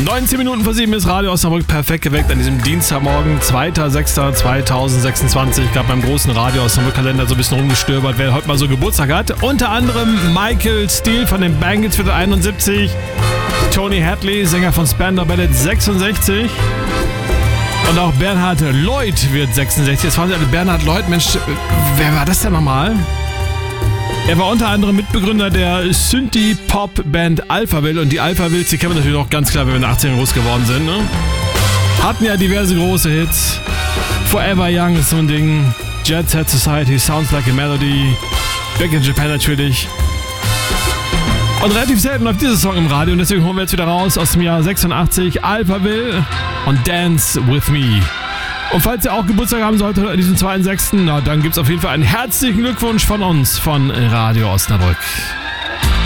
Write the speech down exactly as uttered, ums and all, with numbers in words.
neunzehn Minuten vor sieben ist Radio Osnabrück perfekt geweckt an diesem Dienstagmorgen, zweiter sechster zweitausendsechsundzwanzig. Gerade beim großen Radio Osnabrück-Kalender so ein bisschen rumgestöbert, wer heute mal so Geburtstag hat. Unter anderem Michael Steele von den Bangles wird einundsiebzig, Tony Hadley, Sänger von Spandau Ballet, sechsundsechzig. Und auch Bernhard Lloyd wird sechsundsechzig. Jetzt fragen Sie alle, Bernhard Lloyd, Mensch, wer war das denn nochmal? Er war unter anderem Mitbegründer der Synthie-Pop-Band Alphaville. Und die Alphavilles, die kennen wir natürlich auch ganz klar, wenn wir in den achtzehn groß geworden sind. Ne? Hatten ja diverse große Hits. Forever Young ist so ein Ding. Jet Set Society, Sounds Like a Melody. Back in Japan natürlich. Und relativ selten läuft dieser Song im Radio. Und deswegen holen wir jetzt wieder raus aus dem Jahr sechsundachtzig. Alphaville und Dance With Me. Und falls ihr auch Geburtstag haben solltet an diesem zweiten sechsten, na, dann gibt es auf jeden Fall einen herzlichen Glückwunsch von uns, von Radio Osnabrück.